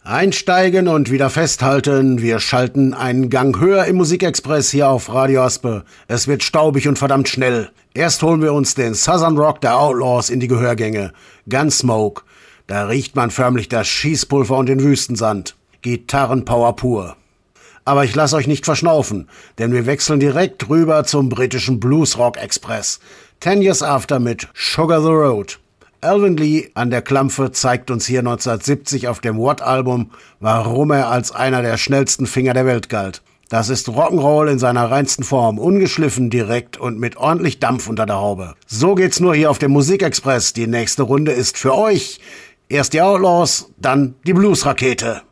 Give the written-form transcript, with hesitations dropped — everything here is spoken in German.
Einsteigen und wieder festhalten. Wir schalten einen Gang höher im Musikexpress hier auf Radio Aspe. Es wird staubig und verdammt schnell. Erst holen wir uns den Southern Rock der Outlaws in die Gehörgänge. Gunsmoke. Da riecht man förmlich das Schießpulver und den Wüstensand. Gitarrenpower pur. Aber ich lasse euch nicht verschnaufen, denn wir wechseln direkt rüber zum britischen Bluesrock Express. 10 Years After mit Sugar the Road. Alvin Lee an der Klampfe zeigt uns hier 1970 auf dem What-Album, warum er als einer der schnellsten Finger der Welt galt. Das ist Rock'n'Roll in seiner reinsten Form, ungeschliffen, direkt und mit ordentlich Dampf unter der Haube. So geht's nur hier auf dem Musikexpress. Die nächste Runde ist für euch. Erst die Outlaws, dann die Bluesrakete.